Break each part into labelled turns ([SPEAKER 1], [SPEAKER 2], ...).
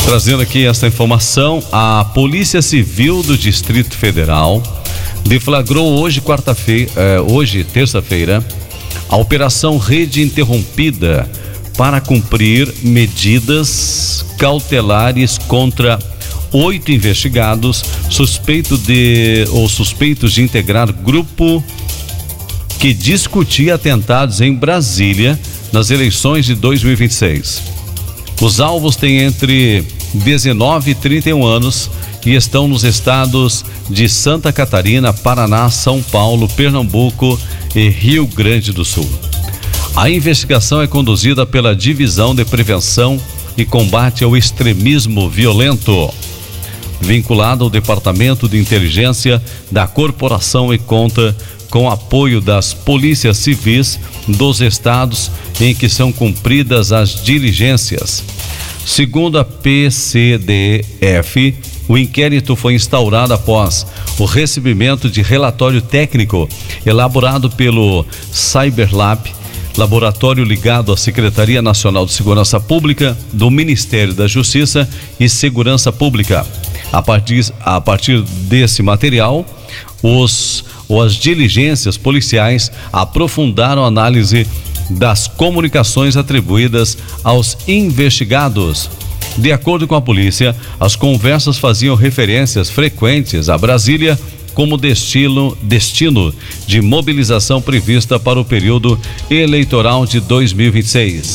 [SPEAKER 1] Trazendo aqui esta informação, a Polícia Civil do Distrito Federal deflagrou hoje, terça-feira, a Operação Rede Interrompida para cumprir medidas cautelares contra 8 investigados suspeitos de integrar grupo que discutia atentados em Brasília nas eleições de 2026. Os alvos têm entre 19 e 31 anos e estão nos estados de Santa Catarina, Paraná, São Paulo, Pernambuco e Rio Grande do Sul. A investigação é conduzida pela Divisão de Prevenção e Combate ao Extremismo Violento, vinculada ao Departamento de Inteligência da Corporação, e conta com apoio das polícias civis dos estados em que são cumpridas as diligências. Segundo a PCDF, o inquérito foi instaurado após o recebimento de relatório técnico elaborado pelo Cyberlab, laboratório ligado à Secretaria Nacional de Segurança Pública, do Ministério da Justiça e Segurança Pública. A partir desse material, as diligências policiais aprofundaram a análise das comunicações atribuídas aos investigados. De acordo com a polícia, as conversas faziam referências frequentes a Brasília como destino de mobilização prevista para o período eleitoral de 2026.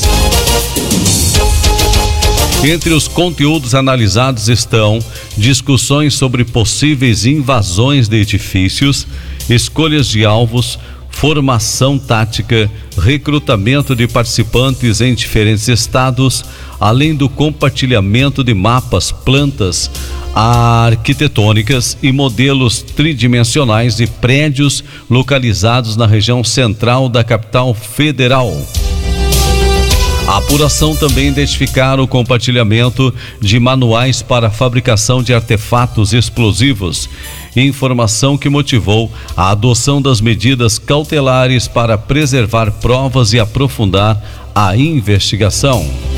[SPEAKER 1] Entre os conteúdos analisados estão discussões sobre possíveis invasões de edifícios, escolhas de alvos, formação tática, recrutamento de participantes em diferentes estados, além do compartilhamento de mapas, plantas arquitetônicas e modelos tridimensionais de prédios localizados na região central da capital federal. A apuração também identificaram o compartilhamento de manuais para a fabricação de artefatos explosivos, informação que motivou a adoção das medidas cautelares para preservar provas e aprofundar a investigação.